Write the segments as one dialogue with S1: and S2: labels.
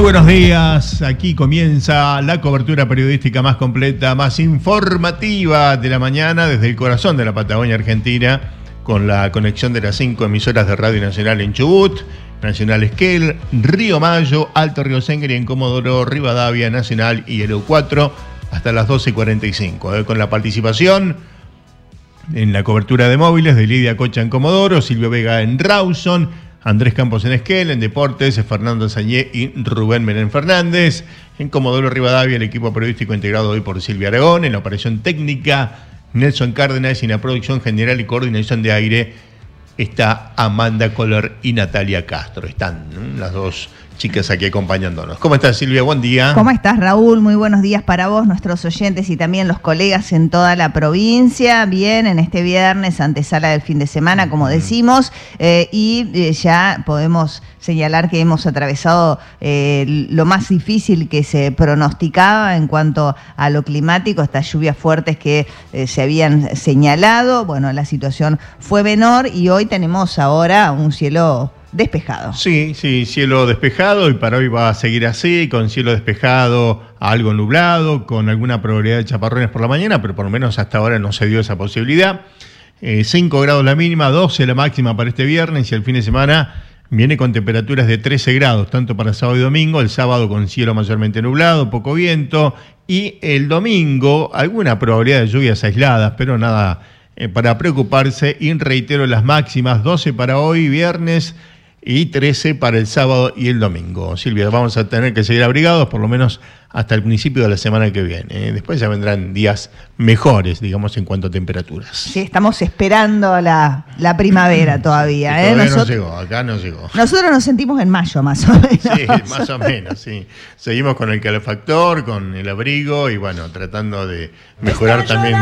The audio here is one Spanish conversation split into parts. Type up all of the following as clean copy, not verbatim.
S1: buenos días, aquí comienza la cobertura periodística más completa, más informativa de la mañana desde el corazón de la Patagonia Argentina, con la conexión de las 5 emisoras de Radio Nacional en Chubut, Nacional Esquel, Río Mayo, Alto Río Sengri en Comodoro, Rivadavia, Nacional y el EU4 hasta las 12:45, con la participación en la cobertura de móviles de Lidia Cocha en Comodoro, Silvio Vega en Rawson, Andrés Campos en Esquel, en Deportes, Fernando Sañé y Rubén Belén Fernández. En Comodoro Rivadavia, el equipo periodístico integrado hoy por Silvia Aragón. En la operación técnica, Nelson Cárdenas. Y en la producción general y coordinación de aire está Amanda Coller y Natalia Castro. Están las dos chicas aquí acompañándonos. ¿Cómo estás, Silvia? Buen día.
S2: ¿Cómo estás, Raúl? Muy buenos días para vos, nuestros oyentes y también los colegas en toda la provincia. Bien, en este viernes, antesala del fin de semana, como decimos, ya podemos señalar que hemos atravesado lo más difícil que se pronosticaba en cuanto a lo climático, estas lluvias fuertes que se habían señalado. Bueno, la situación fue menor y hoy tenemos ahora un cielo despejado.
S1: Sí, cielo despejado, y para hoy va a seguir así, con cielo despejado, algo nublado, con alguna probabilidad de chaparrones por la mañana, pero por lo menos hasta ahora no se dio esa posibilidad. 5 grados la mínima, 12 la máxima para este viernes, y el fin de semana viene con temperaturas de 13 grados, tanto para sábado y domingo. El sábado con cielo mayormente nublado, poco viento, y el domingo alguna probabilidad de lluvias aisladas, pero nada para preocuparse. Y reitero las máximas, 12 para hoy viernes y 13 para el sábado y el domingo. Silvia, vamos a tener que seguir abrigados por lo menos hasta el principio de la semana que viene. Después ya vendrán días mejores, digamos, en cuanto a temperaturas.
S2: Sí, estamos esperando la primavera todavía.
S1: Todavía no llegó, acá no llegó.
S2: Nosotros nos sentimos en mayo, más o menos.
S1: Sí, más o menos, sí. Seguimos con el calefactor, con el abrigo y, bueno, tratando de mejorar también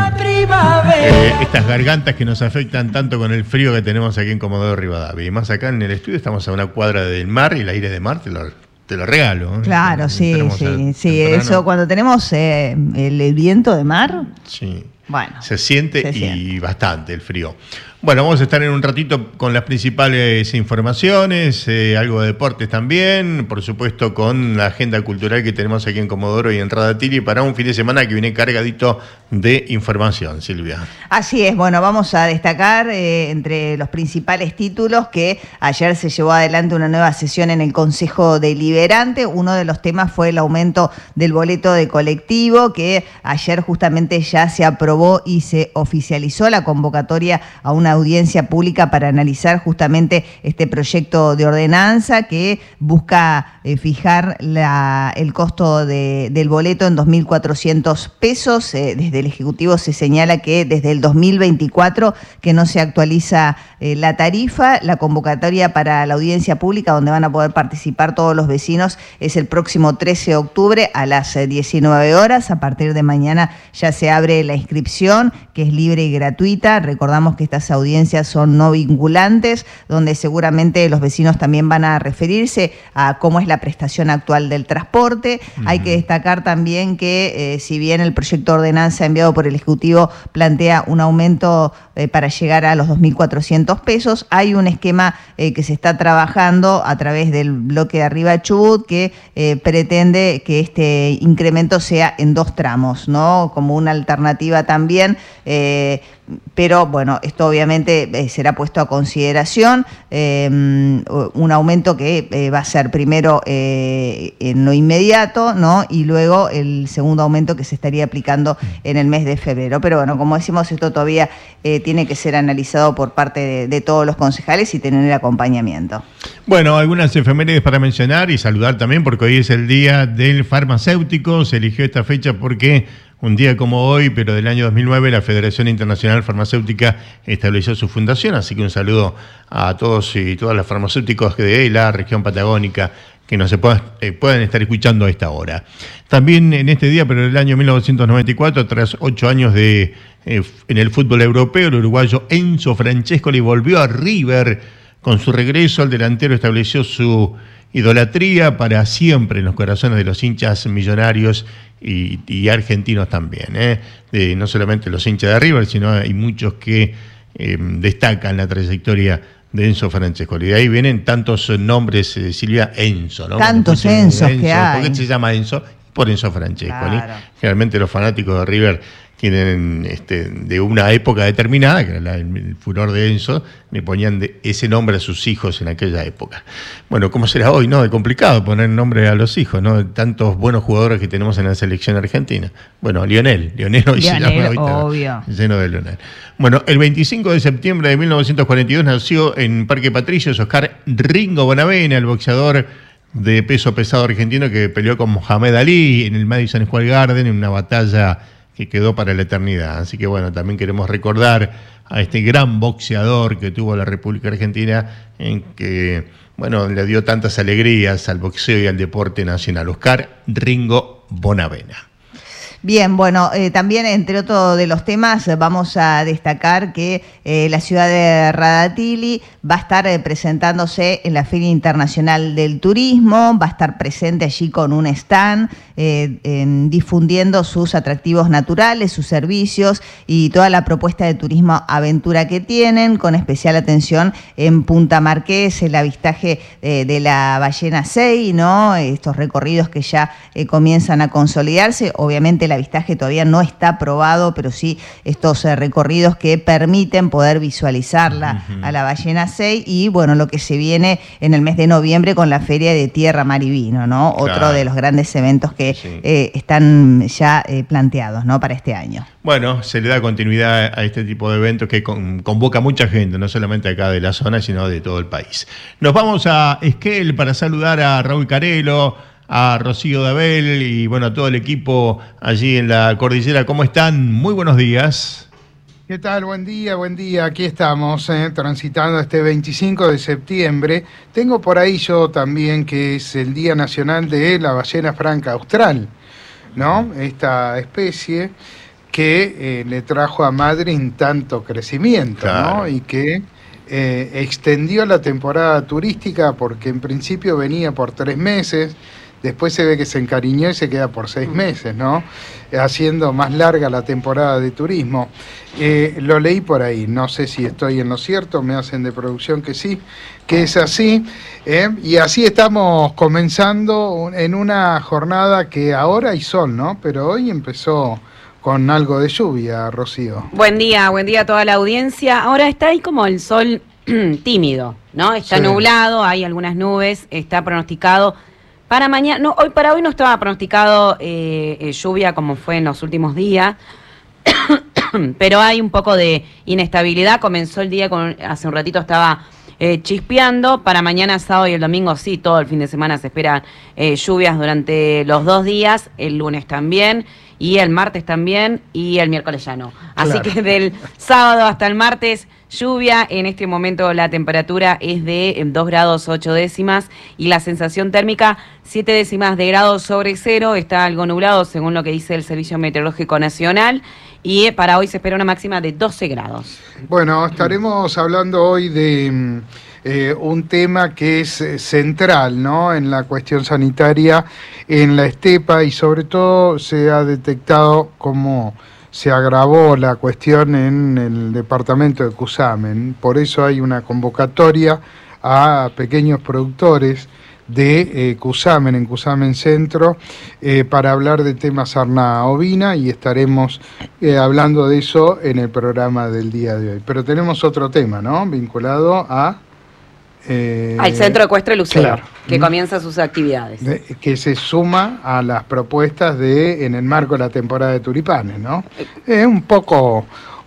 S1: estas gargantas que nos afectan tanto con el frío que tenemos aquí en Comodoro Rivadavia. Y más acá en el estudio estamos a una cuadra del mar, y el aire de mar te lo regalo.
S2: Claro, sí, eso cuando tenemos el viento de mar,
S1: sí.
S2: Bueno,
S1: se siente bastante el frío. Bueno, vamos a estar en un ratito con las principales informaciones, algo de deportes también, por supuesto con la agenda cultural que tenemos aquí en Comodoro y en Radatili para un fin de semana que viene cargadito de información, Silvia.
S2: Así es, bueno, vamos a destacar entre los principales títulos que ayer se llevó adelante una nueva sesión en el Consejo Deliberante. Uno de los temas fue el aumento del boleto de colectivo, que ayer justamente ya se aprobó y se oficializó la convocatoria a una audiencia pública para analizar justamente este proyecto de ordenanza que busca fijar el costo del boleto en 2.400 pesos. Desde el Ejecutivo se señala que desde el 2024 que no se actualiza la tarifa. La convocatoria para la audiencia pública, donde van a poder participar todos los vecinos, es el próximo 13 de octubre a las 19 horas. A partir de mañana ya se abre la inscripción, que es libre y gratuita. Recordamos que estas audiencias son no vinculantes, donde seguramente los vecinos también van a referirse a cómo es la prestación actual del transporte. Hay que destacar también que si bien el proyecto de ordenanza enviado por el Ejecutivo plantea un aumento para llegar a los 2.400 pesos, hay un esquema que se está trabajando a través del bloque de arriba Chubut que pretende que este incremento sea en 2 tramos, ¿no? Como una alternativa también, pero bueno, esto obviamente será puesto a consideración, un aumento que va a ser primero en lo inmediato, ¿no? Y luego el segundo aumento que se estaría aplicando en el mes de febrero. Pero bueno, como decimos, esto todavía tiene que ser analizado por parte de todos los concejales y tener acompañamiento.
S1: Bueno, algunas efemérides para mencionar y saludar también, porque hoy es el Día del Farmacéutico. Se eligió esta fecha porque un día como hoy, pero del año 2009, la Federación Internacional Farmacéutica estableció su fundación, así que un saludo a todos y todas las farmacéuticos de la región patagónica que nos puedan estar escuchando a esta hora. También en este día, pero en el año 1994, tras 8 años en el fútbol europeo, el uruguayo Enzo Francescoli volvió a River. Con su regreso, el delantero estableció su idolatría para siempre en los corazones de los hinchas millonarios y argentinos también, no solamente los hinchas de River, sino hay muchos que destacan la trayectoria de Enzo Francescoli. De ahí vienen tantos nombres, Silvia, Enzo, ¿no?
S2: Tantos Enzos que hay.
S1: ¿Por qué se llama Enzo? Por Enzo Francescoli.
S2: Claro.
S1: Generalmente los fanáticos de River tienen de una época determinada, que era el furor de Enzo, le ponían ese nombre a sus hijos en aquella época. Bueno, ¿cómo será hoy, no? Es complicado poner nombre a los hijos, ¿no? Tantos buenos jugadores que tenemos en la selección argentina. Bueno, Lionel hoy se llama,
S2: obvio.
S1: Lleno de Lionel. Bueno, el 25 de septiembre de 1942 nació en Parque Patricios Oscar Ringo Bonavena, el boxeador de peso pesado argentino que peleó con Mohamed Ali en el Madison Square Garden en una batalla que quedó para la eternidad. Así que bueno, también queremos recordar a este gran boxeador que tuvo la República Argentina, en que, bueno, le dio tantas alegrías al boxeo y al deporte nacional. Oscar Ringo Bonavena.
S2: Bien, bueno, también entre otros de los temas vamos a destacar que la ciudad de Radatili va a estar presentándose en la Feria Internacional del Turismo, va a estar presente allí con un stand difundiendo sus atractivos naturales, sus servicios y toda la propuesta de turismo aventura que tienen, con especial atención en Punta Marqués, el avistaje de la ballena Sei, ¿no? Estos recorridos que ya comienzan a consolidarse. Obviamente el avistaje todavía no está aprobado, pero sí estos recorridos que permiten poder visualizarla a la ballena Sei, y bueno, lo que se viene en el mes de noviembre con la Feria de Tierra, Mar y Vino, ¿no? Claro. Otro de los grandes eventos que están ya planteados, ¿no? Para este año.
S1: Bueno, se le da continuidad a este tipo de eventos que convoca mucha gente, no solamente acá de la zona, sino de todo el país. Nos vamos a Esquel para saludar a Raúl Carelo, a Rocío Dabel y bueno, a todo el equipo allí en la cordillera. ¿Cómo están? Muy buenos días.
S3: ¿Qué tal? Buen día. Aquí estamos transitando este 25 de septiembre. Tengo por ahí yo también que es el Día Nacional de la Ballena Franca Austral, ¿no? Esta especie que le trajo a Madryn tanto crecimiento, claro, ¿no? Y que extendió la temporada turística porque en principio venía por 3 meses. Después se ve que se encariñó y se queda por 6 meses, ¿no? Haciendo más larga la temporada de turismo. Lo leí por ahí, no sé si estoy en lo cierto, me hacen de producción que sí, que es así. Y así estamos comenzando en una jornada que ahora hay sol, ¿no? Pero hoy empezó con algo de lluvia, Rocío.
S4: Buen día a toda la audiencia. Ahora está ahí como el sol tímido, ¿no? Está nublado, hay algunas nubes, está pronosticado para mañana. No, para hoy no estaba pronosticado lluvia como fue en los últimos días, pero hay un poco de inestabilidad. Comenzó el día, hace un ratito estaba chispeando. Para mañana, sábado y el domingo, sí, todo el fin de semana se esperan lluvias durante los 2 días, el lunes también, y el martes también, y el miércoles ya no. Así que del sábado hasta el martes, lluvia. En este momento la temperatura es de 2 grados 8 décimas y la sensación térmica 7 décimas de grado sobre cero. Está algo nublado según lo que dice el Servicio Meteorológico Nacional, y para hoy se espera una máxima de 12 grados.
S3: Bueno, estaremos hablando hoy de un tema que es central, ¿no? En la cuestión sanitaria en la estepa, y sobre todo se ha detectado cómo se agravó la cuestión en el departamento de Cusamen. Por eso hay una convocatoria a pequeños productores de Cusamen, en Cusamen Centro, para hablar de temas sarna ovina, y estaremos hablando de eso en el programa del día de hoy. Pero tenemos otro tema, ¿no? Vinculado a
S4: al Centro Ecuestre Lucero,
S3: claro,
S4: que comienza sus actividades.
S3: Que se suma a las propuestas en el marco de la temporada de tulipanes, ¿no? Un poco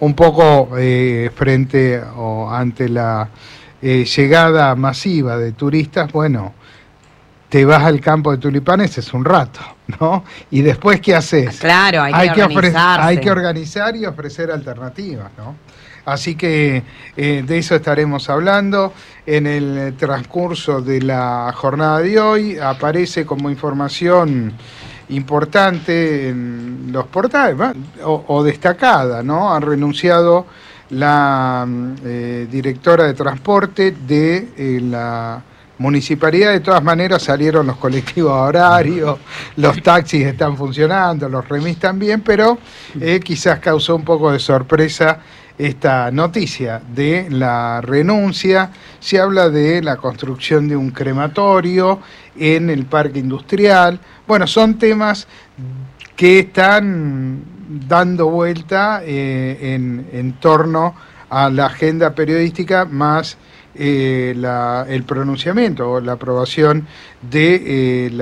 S3: frente o ante la llegada masiva de turistas. Bueno, te vas al campo de tulipanes, es un rato, ¿no? Y después, ¿qué haces?
S4: Claro, hay que organizarse.
S3: Hay que organizar y ofrecer alternativas, ¿no? Así que de eso estaremos hablando. En el transcurso de la jornada de hoy aparece como información importante en los portales, o destacada, ¿no? Ha renunciado la directora de transporte de la municipalidad. De todas maneras salieron los colectivos a horario, los taxis están funcionando, los remis también, pero quizás causó un poco de sorpresa esta noticia de la renuncia. Se habla de la construcción de un crematorio en el parque industrial. Bueno, son temas que están dando vuelta en torno a la agenda periodística, más el pronunciamiento o la aprobación del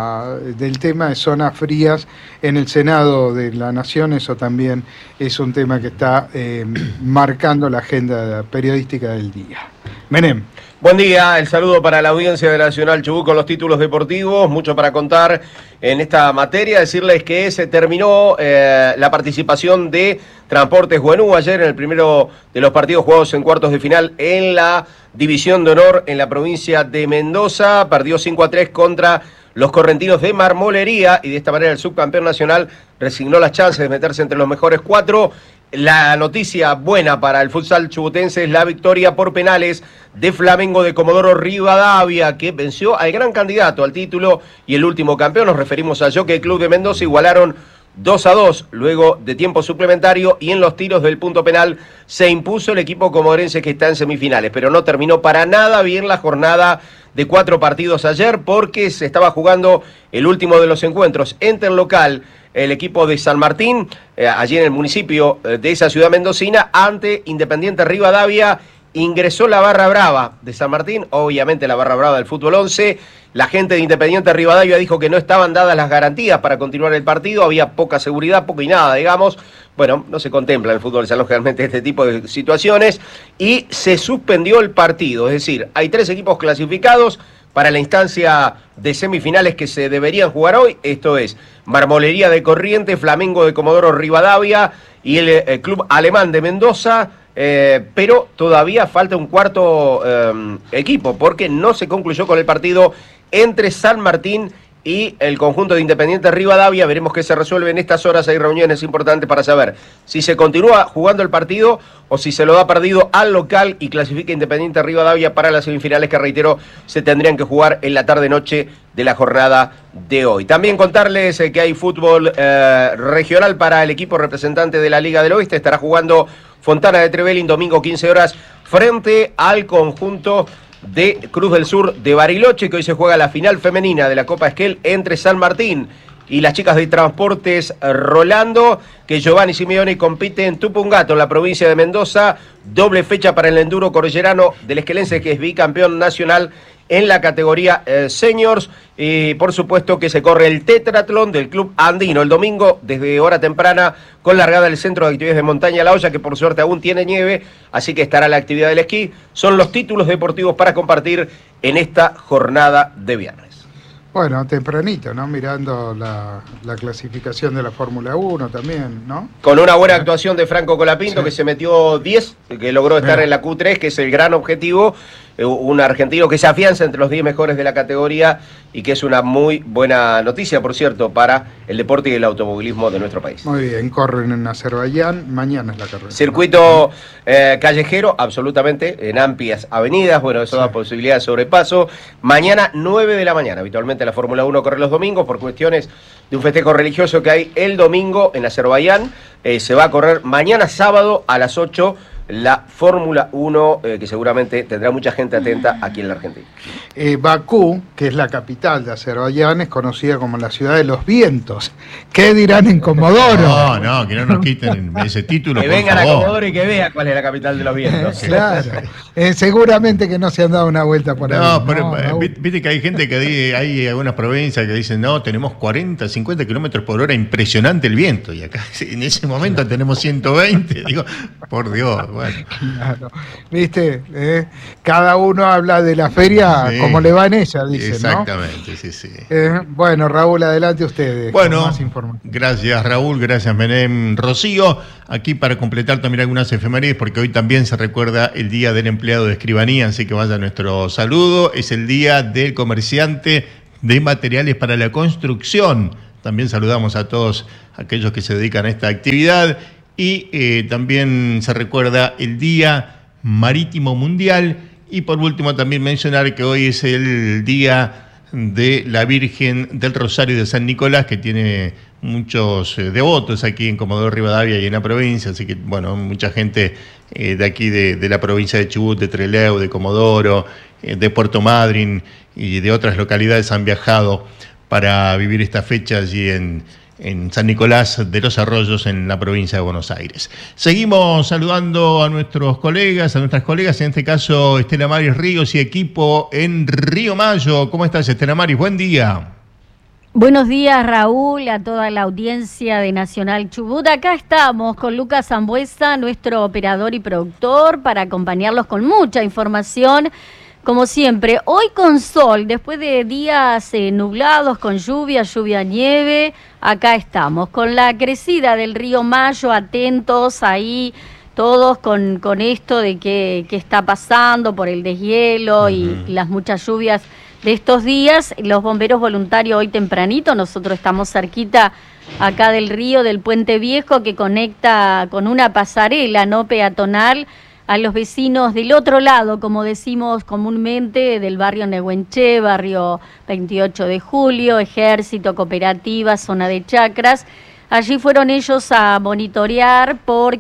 S3: tema de zonas frías en el Senado de la Nación. Eso también es un tema que está marcando la agenda periodística del día. Menem.
S5: Buen día, el saludo para la audiencia de Nacional Chubut con los títulos deportivos, mucho para contar en esta materia. Decirles que se terminó la participación de Transportes Juvenú ayer en el primero de los partidos jugados en cuartos de final en la División de Honor en la provincia de Mendoza. Perdió 5-3 contra los correntinos de Marmolería y de esta manera el subcampeón nacional resignó las chances de meterse entre los mejores 4. La noticia buena para el futsal chubutense es la victoria por penales de Flamengo de Comodoro Rivadavia, que venció al gran candidato al título y el último campeón. Nos referimos al Jockey Club de Mendoza. Igualaron 2-2 luego de tiempo suplementario y en los tiros del punto penal se impuso el equipo comodorense que está en semifinales, pero no terminó para nada bien la jornada de 4 partidos ayer porque se estaba jugando el último de los encuentros entre el local, el equipo de San Martín, allí en el municipio de esa ciudad mendocina, ante Independiente Rivadavia. Ingresó la barra brava de San Martín, obviamente la barra brava del fútbol 11. La gente de Independiente Rivadavia dijo que no estaban dadas las garantías para continuar el partido, había poca seguridad, poco y nada, digamos. Bueno, no se contempla en el fútbol salón generalmente este tipo de situaciones y se suspendió el partido. Es decir, hay 3 equipos clasificados para la instancia de semifinales que se deberían jugar hoy. Esto es Marmolería de Corrientes, Flamengo de Comodoro Rivadavia y el Club Alemán de Mendoza. Pero todavía falta un cuarto equipo porque no se concluyó con el partido entre San Martín y el conjunto de Independiente Rivadavia. Veremos qué se resuelve en estas horas. Hay reuniones importantes para saber si se continúa jugando el partido o si se lo da perdido al local y clasifica Independiente Rivadavia para las semifinales que, reitero, se tendrían que jugar en la tarde-noche de la jornada de hoy. También contarles que hay fútbol regional para el equipo representante de la Liga del Oeste. Estará jugando Fontana de Trevelin domingo 15 horas frente al conjunto de Cruz del Sur de Bariloche, que hoy se juega la final femenina de la Copa Esquel entre San Martín y las chicas de Transportes Rolando, que Giovanni Simeone compite en Tupungato, en la provincia de Mendoza. Doble fecha para el enduro cordillerano del esquelense, que es bicampeón nacional en la categoría seniors. Y por supuesto que se corre el tetratlón del Club Andino el domingo desde hora temprana con largada del Centro de Actividades de Montaña La Hoya, que por suerte aún tiene nieve, así que estará la actividad del esquí. Son los títulos deportivos para compartir en esta jornada de viernes.
S3: Bueno, tempranito, ¿no? Mirando la clasificación de la Fórmula 1 también, ¿no?
S5: Con una buena actuación de Franco Colapinto, sí, que se metió 10, que logró estar en la Q3, que es el gran objetivo. Un argentino que se afianza entre los 10 mejores de la categoría y que es una muy buena noticia, por cierto, para el deporte y el automovilismo de nuestro país.
S3: Muy bien, corren en Azerbaiyán, mañana es la carrera.
S5: Circuito callejero, absolutamente, en amplias avenidas, bueno, eso da posibilidad de sobrepaso. Mañana 9 de la mañana, habitualmente la Fórmula 1 corre los domingos por cuestiones de un festejo religioso que hay el domingo en Azerbaiyán. Se va a correr mañana sábado a las 8 la Fórmula 1, que seguramente tendrá mucha gente atenta aquí en la Argentina.
S3: Bakú, que es la capital de Azerbaiyán, es conocida como la ciudad de los vientos. ¿Qué dirán en Comodoro?
S1: No, que no nos quiten ese título.
S5: Que vengan a Comodoro y que vean cuál es la capital de los vientos.
S3: Claro, seguramente que no se han dado una vuelta por ahí.
S1: No, viste que hay gente que hay algunas provincias que dicen, no, tenemos 40, 50 kilómetros por hora, impresionante el viento. Y acá en ese momento tenemos 120. Digo, por Dios. Bueno.
S3: Claro. ¿Viste? Cada uno habla de la feria como le va en ella, dicen,
S1: exactamente,
S3: ¿no?
S1: sí.
S3: Bueno, Raúl, adelante ustedes.
S1: Bueno,
S3: más información.
S1: Gracias Raúl, gracias Menem, Rocío. Aquí para completar también algunas efemérides, porque hoy también se recuerda el Día del Empleado de Escribanía, así que vaya nuestro saludo. Es el Día del Comerciante de Materiales para la Construcción. También saludamos a todos aquellos que se dedican a esta actividad. Y también se recuerda el Día Marítimo Mundial. Y por último también mencionar que hoy es el Día de la Virgen del Rosario de San Nicolás, que tiene muchos devotos aquí en Comodoro Rivadavia y en la provincia, así que bueno, mucha gente de aquí de la provincia de Chubut, de Trelew, de Comodoro, de Puerto Madryn y de otras localidades han viajado para vivir esta fecha allí en San Nicolás de los Arroyos, en la provincia de Buenos Aires. Seguimos saludando a nuestros colegas, a nuestras colegas, en este caso Estela Maris Ríos y equipo en Río Mayo. ¿Cómo estás, Estela Maris? Buen día.
S6: Buenos días, Raúl, a toda la audiencia de Nacional Chubut. Acá estamos con Lucas Zambuesa, nuestro operador y productor, para acompañarlos con mucha información. Como siempre, hoy con sol, después de días nublados, con lluvia, nieve, acá estamos, con la crecida del río Mayo, atentos ahí, todos con esto de qué está pasando por el deshielo y las muchas lluvias de estos días. Los bomberos voluntarios hoy tempranito, nosotros estamos cerquita acá del río, del Puente Viejo, que conecta con una pasarela no peatonal a los vecinos del otro lado, como decimos comúnmente, del barrio Nehuenché, barrio 28 de Julio, Ejército, Cooperativa, zona de chacras. Allí fueron ellos a monitorear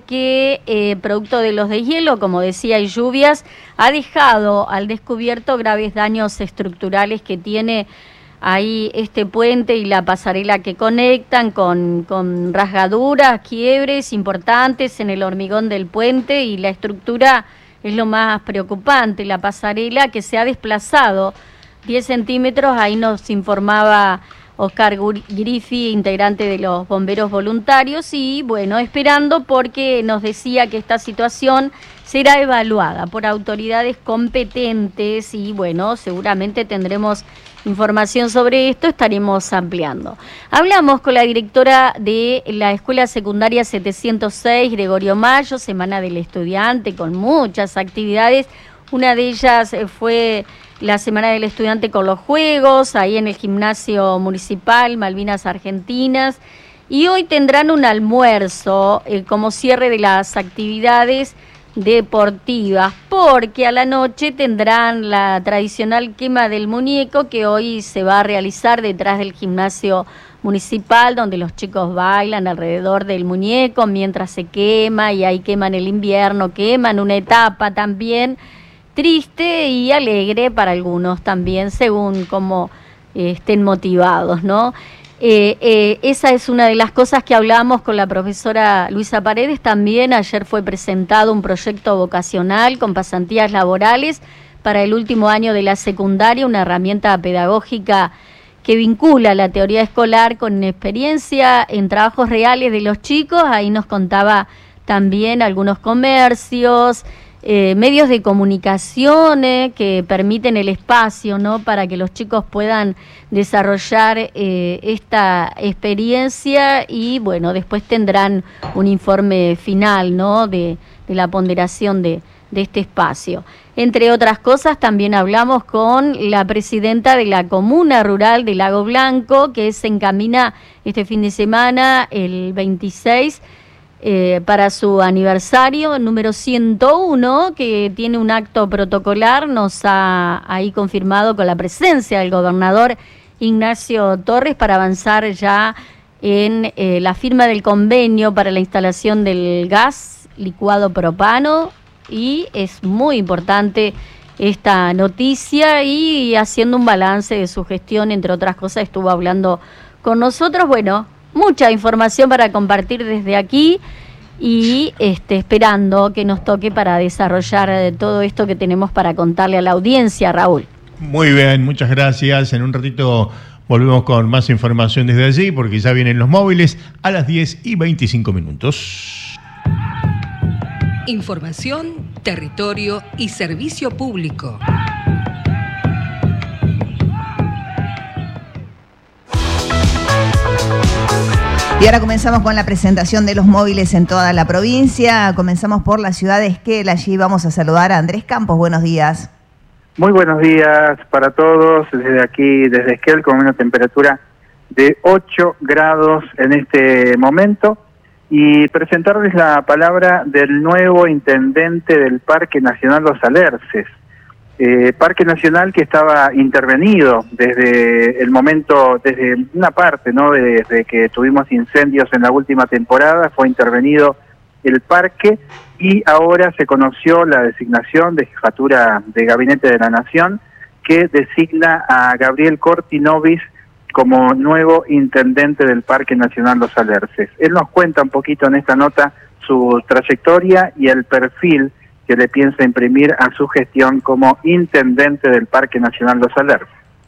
S6: porque producto de los deshielo, como decía, y lluvias, ha dejado al descubierto graves daños estructurales que tiene ahí este puente y la pasarela que conectan, con rasgaduras, quiebres importantes en el hormigón del puente, y la estructura es lo más preocupante, la pasarela que se ha desplazado 10 centímetros, ahí nos informaba Oscar Griffi, integrante de los bomberos voluntarios, y bueno, esperando porque nos decía que esta situación será evaluada por autoridades competentes y bueno, seguramente tendremos información sobre esto, estaremos ampliando. Hablamos con la directora de la Escuela Secundaria 706, Gregorio Mayo, Semana del Estudiante, con muchas actividades. Una de ellas fue la Semana del Estudiante con los Juegos, ahí en el Gimnasio Municipal, Malvinas Argentinas. Y hoy tendrán un almuerzo como cierre de las actividades deportivas, porque a la noche tendrán la tradicional quema del muñeco, que hoy se va a realizar detrás del Gimnasio Municipal, donde los chicos bailan alrededor del muñeco mientras se quema, y ahí queman el invierno, queman una etapa también triste y alegre para algunos también, según cómo estén motivados, ¿no? Esa es una de las cosas que hablamos con la profesora Luisa Paredes. También ayer fue presentado un proyecto vocacional con pasantías laborales para el último año de la secundaria, una herramienta pedagógica que vincula la teoría escolar con experiencia en trabajos reales de los chicos. Ahí nos contaba también algunos comercios, medios de comunicación que permiten el espacio, ¿no?, para que los chicos puedan desarrollar esta experiencia, y bueno, después tendrán un informe final, ¿no?, de la ponderación de este espacio. Entre otras cosas, también hablamos con la presidenta de la Comuna Rural de Lago Blanco, que se encamina este fin de semana, el 26, para su aniversario número 101, que tiene un acto protocolar. Nos ha ahí confirmado con la presencia del gobernador Ignacio Torres para avanzar ya en la firma del convenio para la instalación del gas licuado propano, y es muy importante esta noticia, y haciendo un balance de su gestión, entre otras cosas, estuvo hablando con nosotros. Bueno, mucha información para compartir desde aquí, y esperando que nos toque para desarrollar todo esto que tenemos para contarle a la audiencia, Raúl.
S1: Muy bien, muchas gracias. En un ratito volvemos con más información desde allí, porque ya vienen los móviles a las 10:25.
S7: Información, territorio y servicio público.
S2: Y ahora comenzamos con la presentación de los móviles en toda la provincia. Comenzamos por la ciudad de Esquel. Allí vamos a saludar a Andrés Campos. Buenos días.
S8: Muy buenos días para todos. Desde aquí, desde Esquel, con una temperatura de 8 grados en este momento. Y presentarles la palabra del nuevo intendente del Parque Nacional Los Alerces, Parque Nacional que estaba intervenido desde el momento, desde una parte, ¿no? Desde que tuvimos incendios en la última temporada, fue intervenido el parque y ahora se conoció la designación de Jefatura de Gabinete de la Nación que designa a Gabriel Cortinovis como nuevo intendente del Parque Nacional Los Alerces. Él nos cuenta un poquito en esta nota su trayectoria y el perfil que le piensa imprimir a su gestión como intendente del Parque Nacional Los Alerces.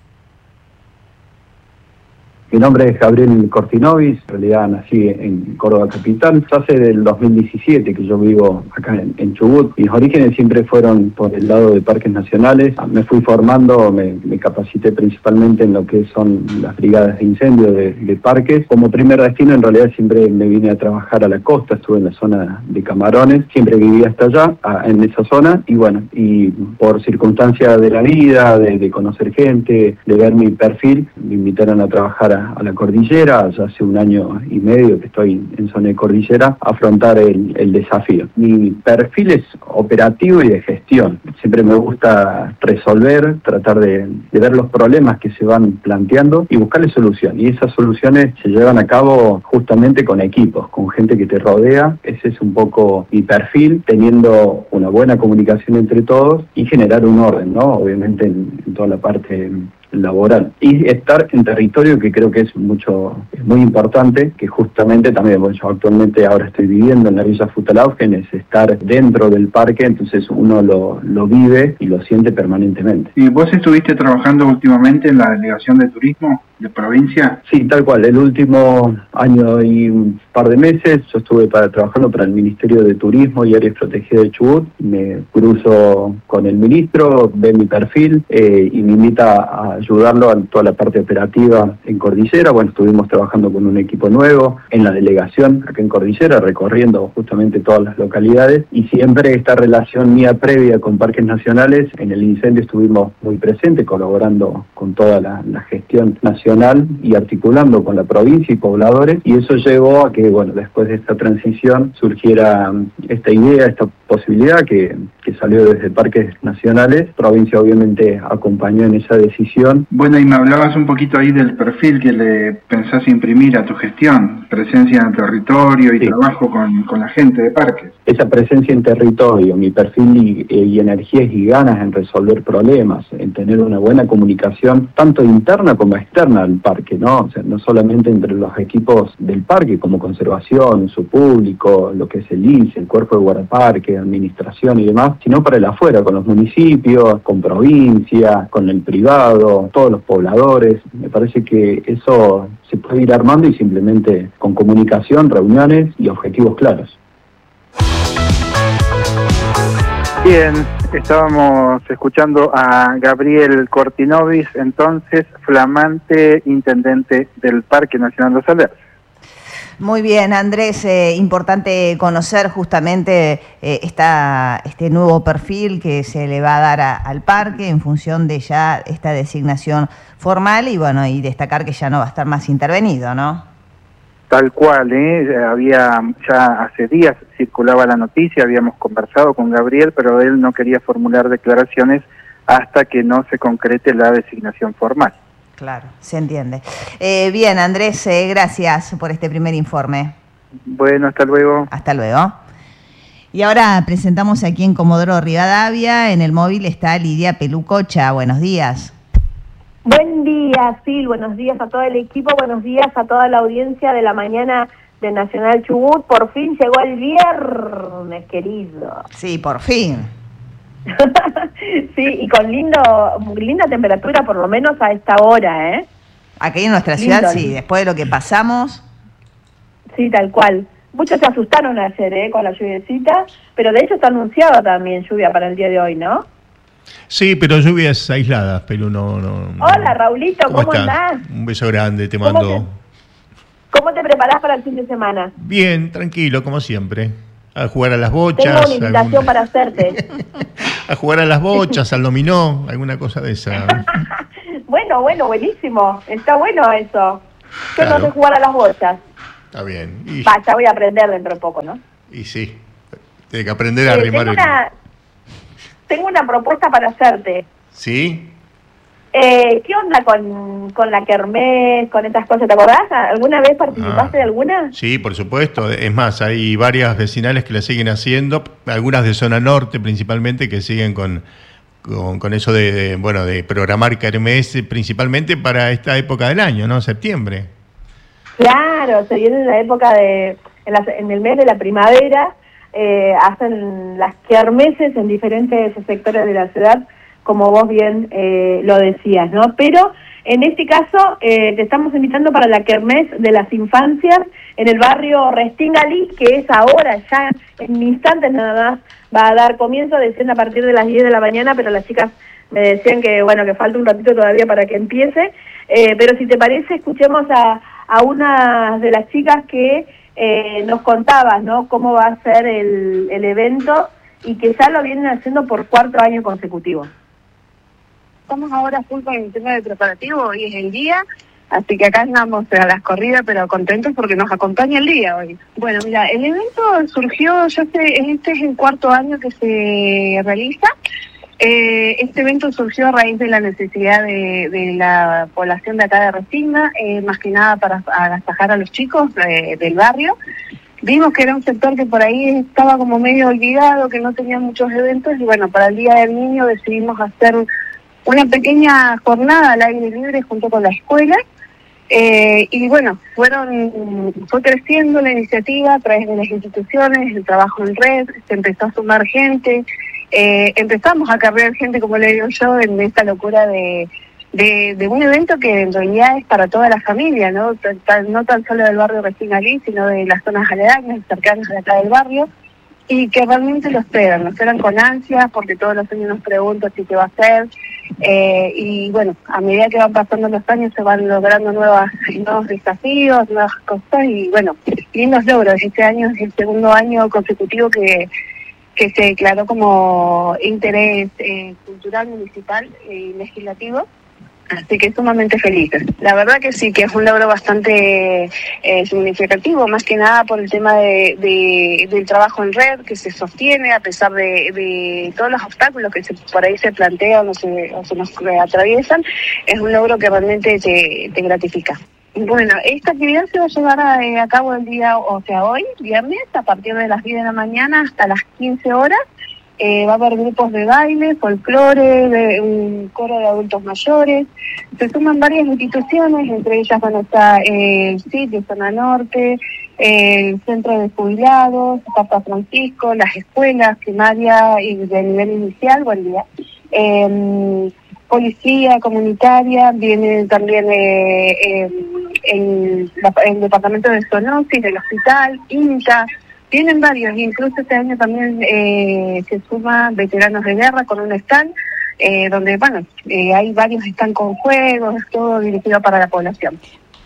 S9: Mi nombre es Gabriel Cortinovis, en realidad nací en Córdoba Capital. Hace del 2017 que yo vivo acá en Chubut. Mis orígenes siempre fueron por el lado de parques nacionales. Me fui formando, me capacité principalmente en lo que son las brigadas de incendio de parques. Como primer destino, en realidad siempre me vine a trabajar a la costa, estuve en la zona de Camarones, siempre viví hasta allá, en esa zona, y bueno, y por circunstancias de la vida, de conocer gente, de ver mi perfil, me invitaron a trabajar a la cordillera, ya hace 1 año y medio que estoy en zona de cordillera, a afrontar el desafío. Mi perfil es operativo y de gestión. Siempre me gusta resolver, tratar de ver los problemas que se van planteando y buscarle solución. Y esas soluciones se llevan a cabo justamente con equipos, con gente que te rodea. Ese es un poco mi perfil, teniendo una buena comunicación entre todos y generar un orden, ¿no? Obviamente en toda la parte laboral y estar en territorio, que creo que es muy importante, que justamente también, bueno, yo actualmente ahora estoy viviendo en la Villa Futalaugen, es estar dentro del parque, entonces uno lo vive y lo siente permanentemente.
S3: ¿Y vos estuviste trabajando últimamente en la delegación de turismo de provincia?
S9: Sí, tal cual, el último año y un par de meses yo estuve trabajando para el Ministerio de Turismo y Áreas Protegidas de Chubut. Me cruzo con el ministro, ve mi perfil y me invita a ayudarlo a toda la parte operativa en Cordillera. Bueno, estuvimos trabajando con un equipo nuevo en la delegación acá en Cordillera, recorriendo justamente todas las localidades, y siempre esta relación mía previa con parques nacionales. En el incendio estuvimos muy presentes, colaborando con toda la gestión nacional y articulando con la provincia y pobladores, y eso llevó a que, bueno, después de esta transición surgiera esta idea, esta posibilidad que salió desde Parques Nacionales. Provincia obviamente acompañó en esa decisión.
S3: Bueno, y me hablabas un poquito ahí del perfil que le pensás imprimir a tu gestión, presencia en el territorio y sí, trabajo con la gente de parques.
S9: Esa presencia en territorio, mi perfil y energías y ganas en resolver problemas, en tener una buena comunicación, tanto interna como externa al parque, ¿no? O sea, no solamente entre los equipos del parque, como conservación, su público, lo que es el INSE, el cuerpo de guardaparque, administración y demás, sino para el afuera, con los municipios, con provincia, con el privado, todos los pobladores. Me parece que eso se puede ir armando y simplemente con comunicación, reuniones y objetivos claros.
S8: Bien, estábamos escuchando a Gabriel Cortinovis, entonces flamante intendente del Parque Nacional Los Alerces.
S2: Muy bien, Andrés, importante conocer justamente este nuevo perfil que se le va a dar al parque en función de ya esta designación formal y bueno, y destacar que ya no va a estar más intervenido, ¿no?
S8: Tal cual, ya hace días circulaba la noticia, habíamos conversado con Gabriel, pero él no quería formular declaraciones hasta que no se concrete la designación formal.
S2: Claro, se entiende. Bien, Andrés, gracias por este primer informe.
S8: Bueno, hasta luego.
S2: Hasta luego. Y ahora presentamos aquí en Comodoro Rivadavia, en el móvil está Lidia Pelucocha. Buenos días.
S10: Buen día, Sil, buenos días a todo el equipo, buenos días a toda la audiencia de la mañana de Nacional Chubut. Por fin llegó el viernes, querido.
S2: Sí, por fin.
S10: Sí, y con linda temperatura, por lo menos a esta hora, ¿eh?
S2: Aquí en nuestra ciudad, sí, después de lo que pasamos.
S10: Sí, tal cual. Muchos se asustaron ayer, con la lluviecita, pero de hecho está anunciada también lluvia para el día de hoy, ¿no?
S1: Sí, pero lluvias aisladas, pero no.
S10: Hola, Raulito, ¿cómo andás?
S1: Un beso grande, te mando.
S10: ¿Cómo te preparás para el fin de semana?
S1: Bien, tranquilo, como siempre. A jugar a las bochas.
S10: Tengo una invitación para hacerte.
S1: A jugar a las bochas, al dominó, alguna cosa de esa.
S10: Bueno, buenísimo. Está bueno eso. Yo
S1: Claro.
S10: no sé jugar a las bochas.
S1: Está bien.
S10: Ya voy a aprender dentro de poco, ¿no?
S1: Y sí, tiene que aprender a arrimar
S10: tengo una propuesta para hacerte.
S1: ¿Sí?
S10: ¿Qué onda con la kermés, con estas cosas? ¿Te acordás? ¿Alguna vez participaste de alguna?
S1: Sí, por supuesto. Es más, hay varias vecinales que la siguen haciendo, algunas de zona norte principalmente, que siguen con eso de programar kermés principalmente para esta época del año, ¿no? Septiembre.
S10: Claro, se viene en la época en el mes de la primavera, hacen las kermeses en diferentes sectores de la ciudad, como vos bien lo decías, ¿no? Pero en este caso te estamos invitando para la kermés de las infancias en el barrio Restingalí, que es ahora, ya en instantes nada más, va a dar comienzo, decían a partir de las 10 de la mañana, pero las chicas me decían que falta un ratito todavía para que empiece, pero si te parece, escuchemos a una de las chicas que nos contabas, ¿no?, cómo va a ser el evento, y que ya lo vienen haciendo por 4 años consecutivos.
S11: Estamos ahora full con el tema de preparativo, hoy es el día, así que acá andamos a las corridas, pero contentos porque nos acompaña el día hoy. Bueno, mira, el evento surgió, este es el 4º año que se realiza. Este evento surgió a raíz de la necesidad de la población de acá de Restinga, más que nada para agasajar a los chicos del barrio. Vimos que era un sector que por ahí estaba como medio olvidado, que no tenía muchos eventos, y bueno, para el Día del Niño decidimos hacer una pequeña jornada al aire libre junto con la escuela, y bueno, fue creciendo la iniciativa a través de las instituciones, el trabajo en red, se empezó a sumar gente, empezamos a cargar gente, como le digo yo, en esta locura de un evento que en realidad es para toda la familia, ¿no? No tan solo del barrio Restingalí, sino de las zonas aledañas, cercanas de acá del barrio, y que realmente lo esperan con ansias, porque todos los años nos preguntan si qué va a hacer, y bueno, a medida que van pasando los años se van logrando nuevos desafíos, nuevas cosas, y bueno, lindos logros. Este año es el 2º año consecutivo que se declaró como interés cultural, municipal y legislativo. Así que sumamente felices. La verdad que sí, que es un logro bastante significativo, más que nada por el tema del trabajo en red que se sostiene a pesar de todos los obstáculos que por ahí se plantean o se nos atraviesan. Es un logro que realmente te gratifica. Bueno, esta actividad se va a llevar a cabo el día, hoy, viernes, a partir de las 10 de la mañana hasta las 15 horas. Va a haber grupos de baile, folclore, un coro de adultos mayores. Se suman varias instituciones, entre ellas van a estar el CIT de Zona Norte, el Centro de Jubilados, Papa Francisco, las escuelas primarias y de nivel inicial, buen día. Policía comunitaria, viene también el departamento de zoonosis del hospital, INTA. Tienen varios, incluso este año también se suman veteranos de guerra con un stand, donde, hay varios están con juegos, todo dirigido para la población.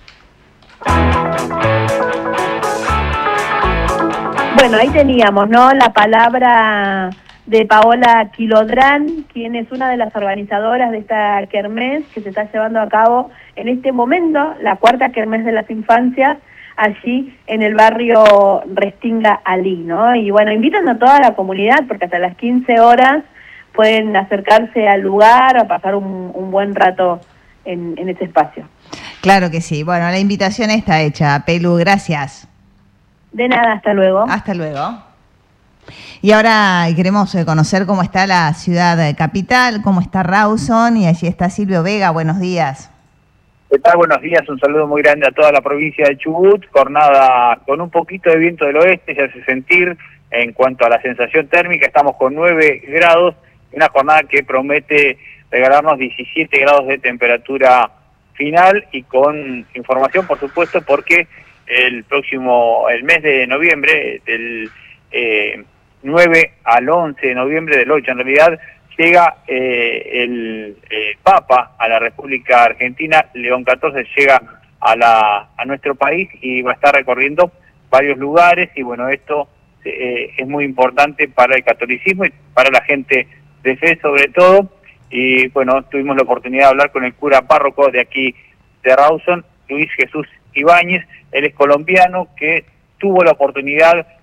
S10: Bueno, ahí teníamos, ¿no?, la palabra de Paola Quilodrán, quien es una de las organizadoras de esta kermés que se está llevando a cabo en este momento, la 4ª kermés de las infancias, allí en el barrio Restingalí, ¿no? Y bueno, invitan a toda la comunidad, porque hasta las 15 horas pueden acercarse al lugar a pasar un buen rato en este espacio.
S2: Claro que sí. Bueno, la invitación está hecha. Pelu, gracias.
S10: De nada, hasta luego.
S2: Hasta luego. Y ahora queremos conocer cómo está la ciudad capital, cómo está Rawson, y allí está Silvio Vega. Buenos días.
S12: ¿Qué tal? Buenos días, un saludo muy grande a toda la provincia de Chubut. Jornada con un poquito de viento del oeste, se hace sentir en cuanto a la sensación térmica. Estamos con 9 grados, una jornada que promete regalarnos 17 grados de temperatura final, y con información, por supuesto, porque el mes de noviembre, del 9 al 11 de noviembre, del 8 en realidad, llega el Papa a la República Argentina. León XIV llega a nuestro país y va a estar recorriendo varios lugares, y bueno, esto es muy importante para el catolicismo y para la gente de fe sobre todo. Y bueno, tuvimos la oportunidad de hablar con el cura párroco de aquí de Rawson, Luis Jesús Ibáñez. Él es colombiano, que tuvo la oportunidad